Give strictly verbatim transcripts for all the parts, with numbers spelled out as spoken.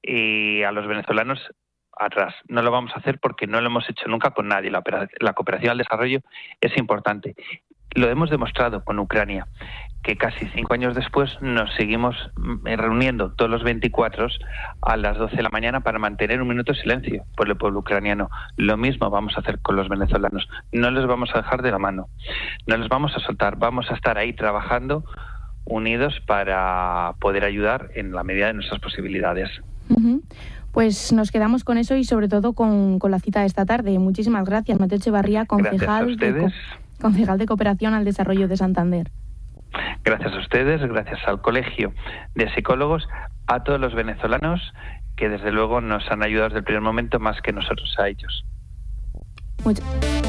y a los venezolanos atrás. No lo vamos a hacer porque no lo hemos hecho nunca con nadie. La, la cooperación al desarrollo es importante. Lo hemos demostrado con Ucrania, que casi cinco años después nos seguimos reuniendo todos los veinticuatro a las doce de la mañana para mantener un minuto de silencio por el pueblo ucraniano. Lo mismo vamos a hacer con los venezolanos. No les vamos a dejar de la mano, no les vamos a soltar, vamos a estar ahí trabajando unidos para poder ayudar en la medida de nuestras posibilidades. Uh-huh. Pues nos quedamos con eso y sobre todo con, con la cita de esta tarde. Muchísimas gracias, Mateo Echevarría, concejal de, concejal de Cooperación al Desarrollo de Santander. Gracias a ustedes, gracias al Colegio de Psicólogos, a todos los venezolanos que desde luego nos han ayudado desde el primer momento más que nosotros a ellos. Muchas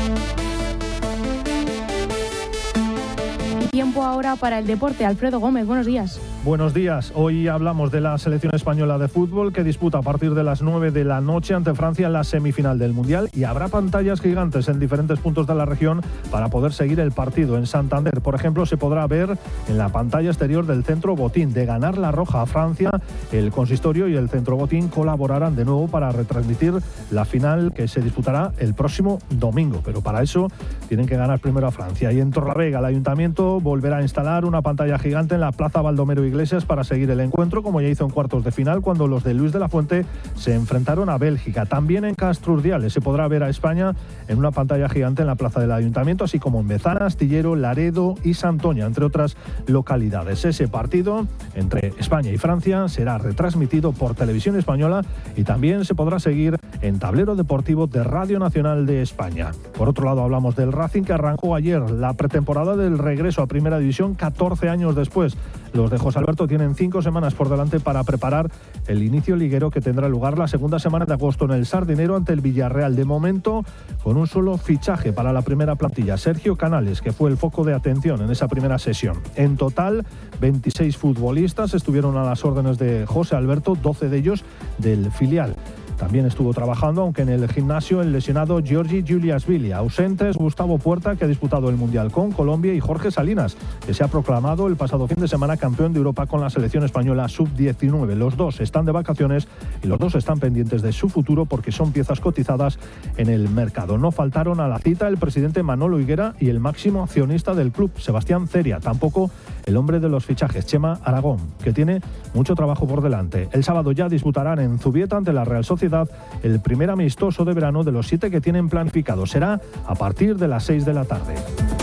Tiempo ahora para el deporte. Alfredo Gómez, buenos días. Buenos días. Hoy hablamos de la selección española de fútbol que disputa a partir de las nueve de la noche ante Francia en la semifinal del Mundial, y habrá pantallas gigantes en diferentes puntos de la región para poder seguir el partido. En Santander, por ejemplo, se podrá ver en la pantalla exterior del Centro Botín. De ganar la roja a Francia, el consistorio y el Centro Botín colaborarán de nuevo para retransmitir la final que se disputará el próximo domingo. Pero para eso tienen que ganar primero a Francia. Y en Torlavega, el ayuntamiento volverá a instalar una pantalla gigante en la Plaza Baldomero Iglesias para seguir el encuentro, como ya hizo en cuartos de final cuando los de Luis de la Fuente se enfrentaron a Bélgica. También en Castrurdiales se podrá ver a España en una pantalla gigante en la plaza del Ayuntamiento, así como en Bezana, Astillero, Laredo y Santoña, entre otras localidades. Ese partido entre España y Francia será retransmitido por Televisión Española y también se podrá seguir en Tablero Deportivo de Radio Nacional de España. Por otro lado, hablamos del Racing, que arrancó ayer la pretemporada del regreso a Primera División catorce años después. Los de José Alberto tienen cinco semanas por delante para preparar el inicio liguero que tendrá lugar la segunda semana de agosto en el Sardinero ante el Villarreal. De momento, con un solo fichaje para la primera plantilla, Sergio Canales, que fue el foco de atención en esa primera sesión. En total, veintiséis futbolistas estuvieron a las órdenes de José Alberto, doce de ellos del filial. También estuvo trabajando, aunque en el gimnasio, el lesionado Giorgi Giuliasvili. Ausentes, Gustavo Puerta, que ha disputado el Mundial con Colombia, y Jorge Salinas, que se ha proclamado el pasado fin de semana campeón de Europa con la selección española sub diecinueve. Los dos están de vacaciones y los dos están pendientes de su futuro porque son piezas cotizadas en el mercado. No faltaron a la cita el presidente Manolo Higuera y el máximo accionista del club, Sebastián Ceria. Tampoco el hombre de los fichajes, Chema Aragón, que tiene mucho trabajo por delante. El sábado ya disputarán en Zubieta ante la Real Sociedad el primer amistoso de verano de los siete que tienen planificado. Será a partir de las seis de la tarde.